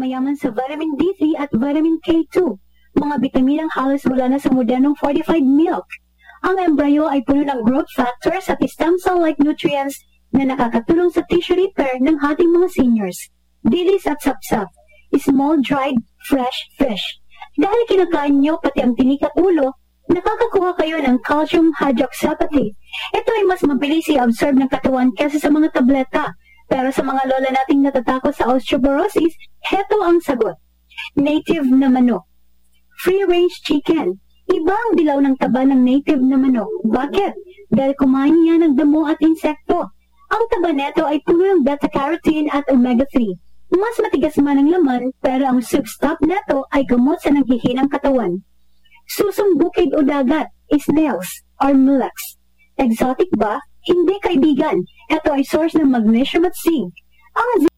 mayaman sa vitamin D3 at vitamin K2, mga bitaminang halos wala na sa modernong fortified milk. Ang embryo ay puno ng growth factors at stem cell-like nutrients na nakakatulong sa tissue repair ng ating mga seniors. Dilis at sapsap, small dried fresh fish. Dahil kinakain nyo pati ang tinik at ulo, nakakakuha kayo ng calcium hydroxyapatite. Ito ay mas mabilis i-absorb ng katawan kaysa sa mga tableta. Pero sa mga lola nating natatakot sa osteoporosis, heto ang sagot. Native na manok. Free-range chicken. Iba ang dilaw ng taba ng native na manok. Bakit? Dahil kumain niya ng damo at insekto. Ang taba neto ay puno ng beta-carotene at omega-3. Mas matigas man ang laman, pero ang substop neto ay gamot sa nanghihinang katawan. Susong bukid o dagat, snails, or mulex. Exotic ba? Hindi, kaibigan. Ito ay source ng magnesium at zinc. Ang